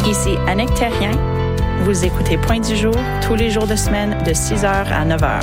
Ici Annick Terrien. Vous écoutez Point du jour tous les jours de semaine de 6h à 9h.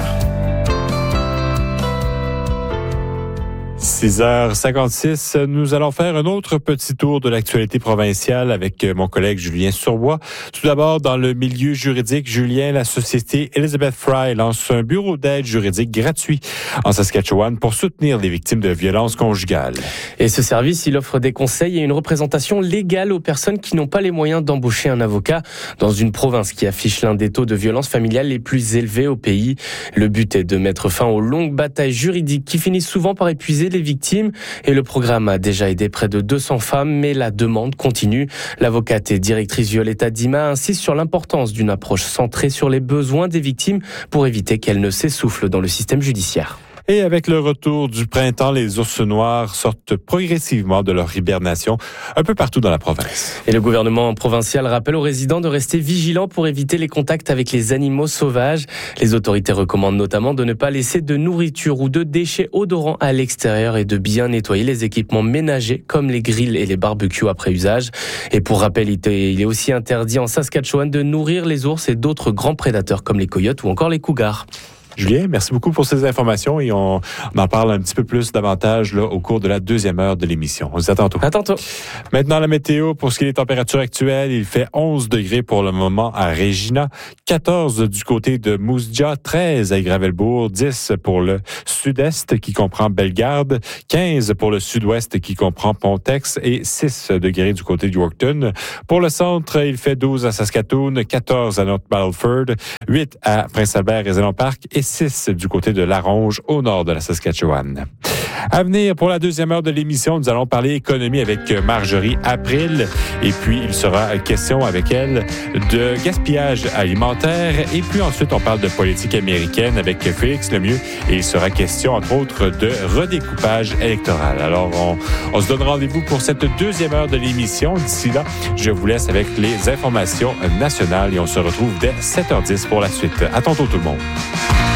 6h56, nous allons faire un autre petit tour de l'actualité provinciale avec mon collègue Julien Surbois. Tout d'abord, dans le milieu juridique, Julien, la société Elizabeth Fry lance un bureau d'aide juridique gratuit en Saskatchewan pour soutenir les victimes de violences conjugales. Et ce service, il offre des conseils et une représentation légale aux personnes qui n'ont pas les moyens d'embaucher un avocat dans une province qui affiche l'un des taux de violence familiale les plus élevés au pays. Le but est de mettre fin aux longues batailles juridiques qui finissent souvent par épuiser les victimes, et le programme a déjà aidé près de 200 femmes, mais la demande continue. L'avocate et directrice Violetta Dima insiste sur l'importance d'une approche centrée sur les besoins des victimes pour éviter qu'elles ne s'essoufflent dans le système judiciaire. Et avec le retour du printemps, les ours noirs sortent progressivement de leur hibernation un peu partout dans la province. Et le gouvernement provincial rappelle aux résidents de rester vigilants pour éviter les contacts avec les animaux sauvages. Les autorités recommandent notamment de ne pas laisser de nourriture ou de déchets odorants à l'extérieur et de bien nettoyer les équipements ménagers comme les grilles et les barbecues après usage. Et pour rappel, il est aussi interdit en Saskatchewan de nourrir les ours et d'autres grands prédateurs comme les coyotes ou encore les cougars. Julien, merci beaucoup pour ces informations et on en parle un petit peu plus davantage là, au cours de la deuxième heure de l'émission. On se dit à tantôt. À tantôt. Maintenant, la météo, pour ce qui est des températures actuelles, il fait 11 degrés pour le moment à Regina, 14 du côté de Moose Jaw, 13 à Gravelbourg, 10 pour le sud-est qui comprend Bellegarde, 15 pour le sud-ouest qui comprend Pontex et 6 degrés du côté de Yorkton. Pour le centre, il fait 12 à Saskatoon, 14 à North Battleford, 8 à Prince-Albert et Zélon-Parc et 6 du côté de Laronge, au nord de la Saskatchewan. À venir, pour la deuxième heure de l'émission, nous allons parler économie avec Marjorie April. Et puis, il sera question avec elle de gaspillage alimentaire. Et puis ensuite, on parle de politique américaine avec Félix Lemieux. Et il sera question, entre autres, de redécoupage électoral. Alors, on se donne rendez-vous pour cette deuxième heure de l'émission. D'ici là, je vous laisse avec les informations nationales et on se retrouve dès 7h10 pour la suite. À tantôt tout le monde.